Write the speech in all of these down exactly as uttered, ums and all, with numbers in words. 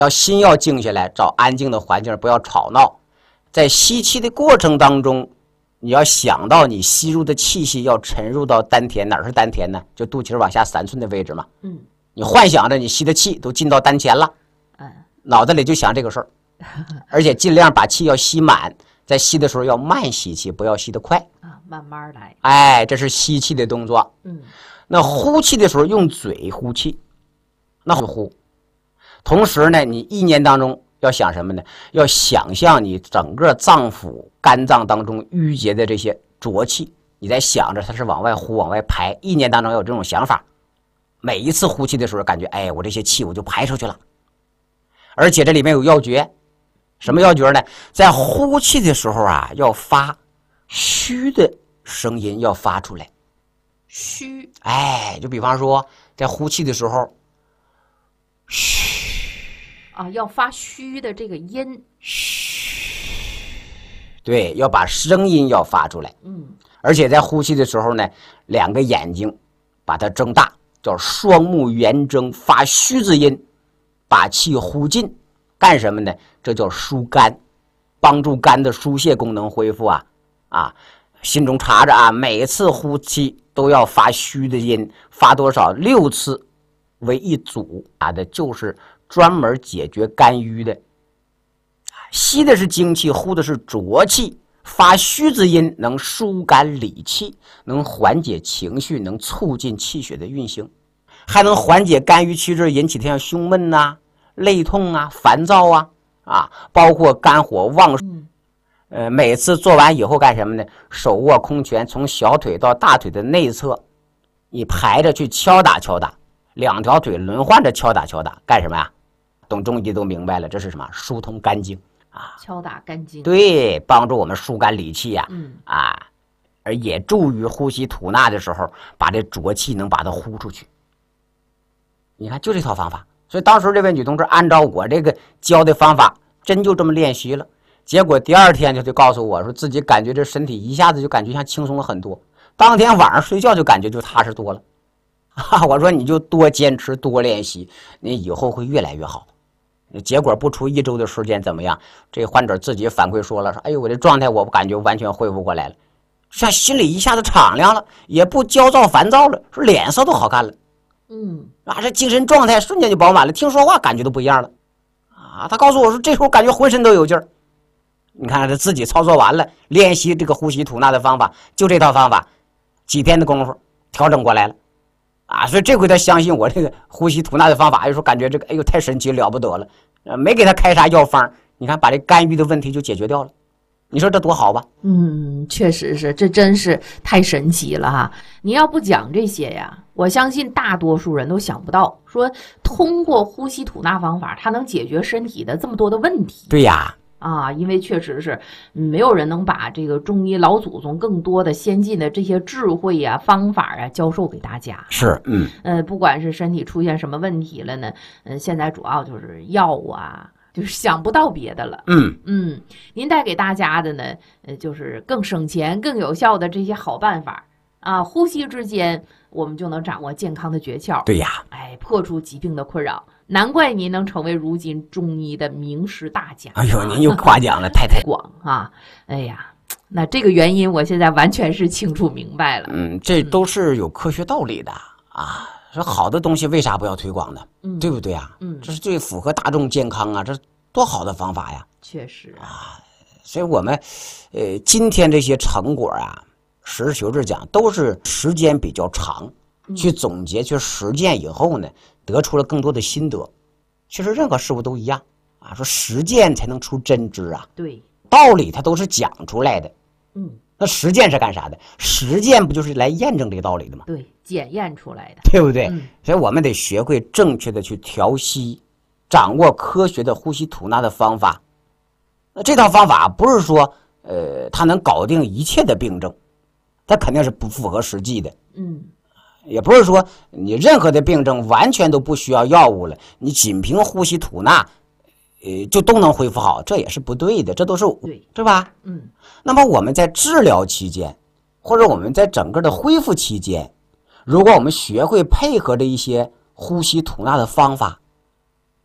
要心要静下来，找安静的环境，不要吵闹。在吸气的过程当中，你要想到你吸入的气息要沉入到丹田，哪是丹田呢？就肚脐往下三寸的位置嘛。嗯，你幻想着你吸的气都进到丹田了，嗯，脑子里就想这个事儿，而且尽量把气要吸满，在吸的时候要慢吸气，不要吸得快啊，慢慢来。 哎，这是吸气的动作。嗯，那呼气的时候用嘴呼气，那呼。同时呢，你意念当中要想什么呢？要想象你整个脏腑、肝脏当中淤结的这些浊气，你在想着它是往外呼、往外排，意念当中有这种想法。每一次呼气的时候，感觉哎，我这些气我就排出去了。而且这里面有要诀，什么要诀呢？在呼气的时候啊，要发虚的声音，要发出来。 虚， 哎，就比方说在呼气的时候，虚。 啊，要发虚的这个音， 嘘，对，要把声音要发出来。 嗯， 而且在呼气的时候呢，两个眼睛把它睁大，叫双目圆睁，发虚字音，把气呼进。干什么呢？这叫疏肝，帮助肝的疏泄功能恢复啊啊！心中查着啊，每次呼气都要发虚的音，发多少？六次为一组，啊的就是专门解决肝郁的。吸的是精气，呼的是浊气，发虚之音能疏肝理气，能缓解情绪，能促进气血的运行，还能缓解肝郁气滞引起的像胸闷呐、啊、肋痛啊、烦躁啊啊，包括肝火旺盛。呃，每次做完以后干什么呢？手握空拳，从小腿到大腿的内侧，你排着去敲打敲打，两条腿轮换着敲打敲打，干什么呀？懂中医都明白了，这是什么？疏通肝经啊， 敲打肝经， 对，帮助我们疏肝理气呀、啊， 嗯啊，而也助于呼吸吐纳的时候，把这浊气能把它呼出去。你看，就这套方法。所以当时这位女同志按照我这个教的方法，真就这么练习了。结果第二天就就告诉我说，自己感觉这身体一下子就感觉像轻松了很多。当天晚上睡觉就感觉就踏实多了。啊，我说你就多坚持多练习，你以后会越来越好。结果不出一周的时间怎么样？这患者自己反馈说了，说哎呦，我这状态我感觉完全恢复过来了，像心里一下子敞亮了，也不焦躁烦躁了，说脸色都好看了。 嗯， 啊，这精神状态瞬间就饱满了，听说话感觉都不一样了。啊，他告诉我说，这时候感觉浑身都有劲儿。你看他自己操作完了，练习这个呼吸吐纳的方法，就这套方法，几天的功夫调整过来了。啊，所以这回他相信我这个呼吸吐纳的方法，有时候感觉这个哎呦太神奇了不得了，呃，没给他开啥药方，你看把这肝郁的问题就解决掉了，你说这多好吧？ 嗯，确实是，这真是太神奇了哈！你要不讲这些呀，我相信大多数人都想不到，说通过呼吸吐纳方法，它能解决身体的这么多的问题。 对呀。 啊，因为确实是没有人能把这个中医老祖宗更多的先进的这些智慧呀、方法啊教授给大家。 是，嗯， 呃，不管是身体出现什么问题了呢，嗯、呃，现在主要就是药啊，就是想不到别的了。 嗯嗯，您带给大家的呢，呃，就是更省钱、更有效的这些好办法啊，呼吸之间我们就能掌握健康的诀窍。 对呀， 哎，破除疾病的困扰。难怪您能成为如今中医的名师大家。 哎呦，您又夸奖了，太太广啊！哎呀，那这个原因我现在完全是清楚明白了。 嗯，这都是有科学道理的、嗯、啊。说好的东西为啥不要推广呢？嗯，对不对啊？ 嗯， 这是最符合大众健康啊，这多好的方法呀！ 确实啊，所以我们呃今天这些成果啊，实事求是讲，都是时间比较长。去总结去实践以后呢，得出了更多的心得。其实任何事物都一样啊，说实践才能出真知啊。 对， 道理它都是讲出来的。 嗯， 那实践是干啥的？实践不就是来验证这个道理的吗？ 对，检验出来的， 对不对？ 嗯、 所以我们得学会正确的去调息，掌握科学的呼吸吐纳的方法。那这套方法不是说呃它能搞定一切的病症，它肯定是不符合实际的。 嗯。 也不是说你任何的病症完全都不需要药物了，你仅凭呼吸吐纳，呃，就都能恢复好，这也是不对的，这都是对， 是吧？ 嗯。 那么我们在治疗期间，或者我们在整个的恢复期间，如果我们学会配合着一些呼吸吐纳的方法，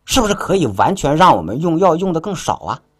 是不是可以完全让我们用药用的更少啊？